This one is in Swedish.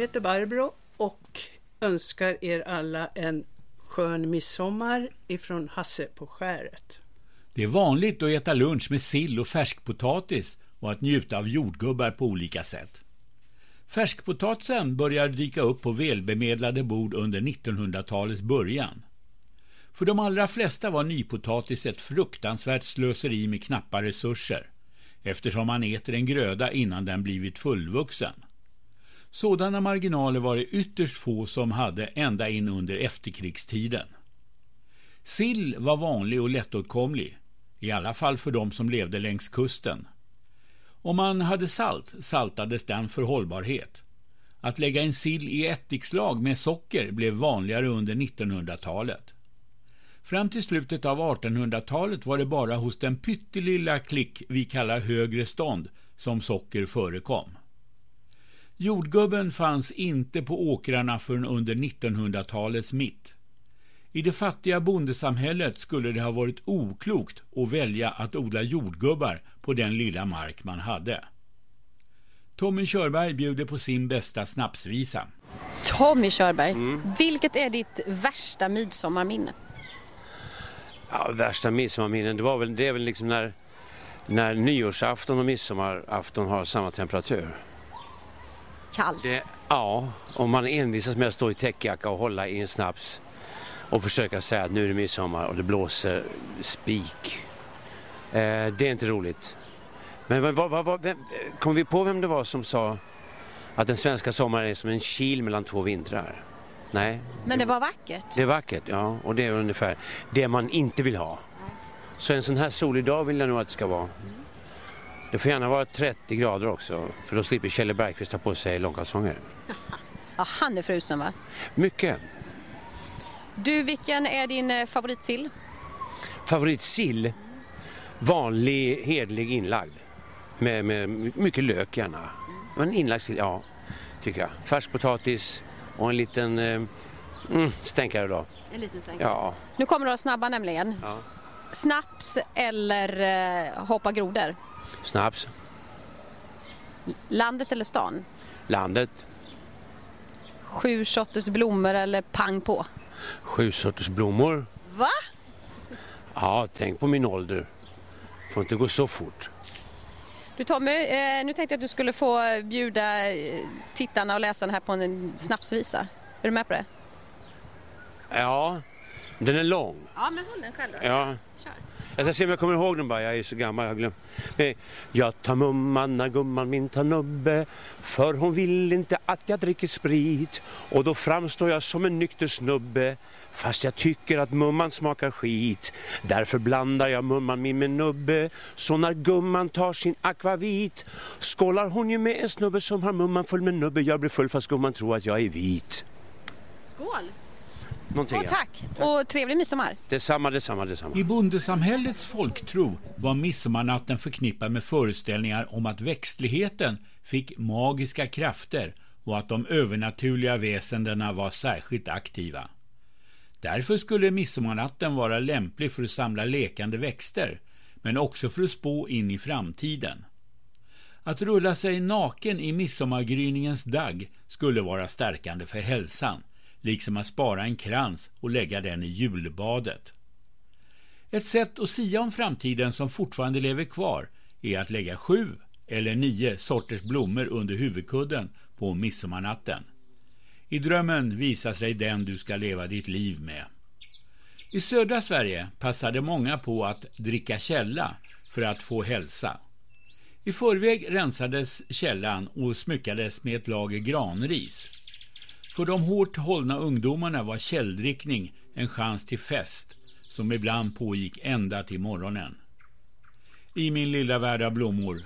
heter Barbro och önskar er alla en skön midsommar ifrån Hasse på Skäret. Det är vanligt att äta lunch med sill och färskpotatis och att njuta av jordgubbar på olika sätt. Färskpotatisen börjar dyka upp på välbemedlade bord under 1900-talets början. För de allra flesta var nypotatis ett fruktansvärt slöseri med knappa resurser, eftersom man äter en gröda innan den blivit fullvuxen. Sådana marginaler var det ytterst få som hade ända in under efterkrigstiden. Sill var vanlig och lättåtkomlig, i alla fall för de som levde längs kusten. Om man hade salt, saltades den för hållbarhet. Att lägga en sill i ättikslag med socker blev vanligare under 1900-talet. Fram till slutet av 1800-talet var det bara hos den pyttelilla klick vi kallar högre stånd som socker förekom. Jordgubben fanns inte på åkrarna förrän under 1900-talets mitt. I det fattiga bondesamhället skulle det ha varit oklokt att välja att odla jordgubbar på den lilla mark man hade. Tommy Körberg bjuder på sin bästa snapsvisa. Tommy Körberg, vilket är ditt värsta midsommarminne? Ja, värsta midsommarminnen, det är väl liksom när nyårsafton och midsommarafton har samma temperatur. Kallt? Ja, om man envisas med att stå i täckjacka och hålla i en snaps och försöka säga att nu är det midsommar och det blåser spik. Det är inte roligt. Men kom vi på vem det var som sa att den svenska sommaren är som en kil mellan två vintrar? Nej. Men det var vackert. Det är vackert, ja. Och det är ungefär det man inte vill ha. Så en sån här solig dag vill jag nog att det ska vara. Det får gärna vara 30 grader också. För då slipper Kjelle Bergqvist ta på sig långkalsonger. Ja, han är frusen, va? Mycket. Du, vilken är din favoritsill? Favoritsill? Vanlig, hedlig inlagd. Med mycket lök gärna. En inlagd sill, ja, tycker jag. Färskpotatis och en liten stänkare då. En liten stänkare? Ja. Nu kommer några snabba nämligen. Ja. Snaps eller hoppa grodor? Snaps. Landet eller stan? Landet. 7 sorters blommor eller pang på? 7 sorters blommor. Va? Ja, tänk på min ålder. Får inte gå så fort. Du Tommy, nu tänkte jag att du skulle få bjuda tittarna och läsarna här på en snapsvisa. Är du med på det? Ja, den är lång. Ja, men håll den själv då. Ja. Kör. Jag ska se om jag kommer ihåg den bara, jag är så gammal, jag har glömt. Jag tar mumman när gumman min tar nubbe, för hon vill inte att jag dricker sprit. Och då framstår jag som en nykter snubbe, fast jag tycker att mumman smakar skit. Därför blandar jag mumman min med nubbe, så när gumman tar sin akvavit skålar hon ju med en snubbe som har mumman full med nubbe. Jag blir full fast gumman tror att jag är vit. Skål! Tack. Och trevlig midsommar. Detsamma. I bondesamhällets folktro var midsommarnatten förknippad med föreställningar om att växtligheten fick magiska krafter och att de övernaturliga väsendena var särskilt aktiva. Därför skulle midsommarnatten vara lämplig för att samla lekande växter, men också för att spå in i framtiden. Att rulla sig naken i midsommargryningens dag skulle vara stärkande för hälsan, liksom att spara en krans och lägga den i julbadet. Ett sätt att sia om framtiden som fortfarande lever kvar är att lägga 7 eller 9 sorters blommor under huvudkudden på midsommarnatten. I drömmen visar sig den du ska leva ditt liv med. I södra Sverige passade många på att dricka källa för att få hälsa. I förväg rensades källan och smyckades med ett lager granris. För de hårt hållna ungdomarna var källdrickning en chans till fest som ibland pågick ända till morgonen. I min lilla värld av blommor